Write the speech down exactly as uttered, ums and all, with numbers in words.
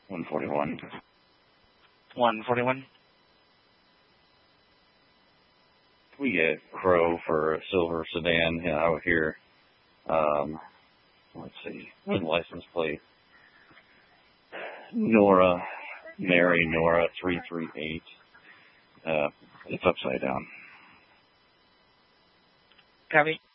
one forty-one. one forty-one. We get Crow for a silver sedan yeah, out here. Um, let's see. License plate. Nora, Mary Nora three three eight. Uh, it's upside down. Copy.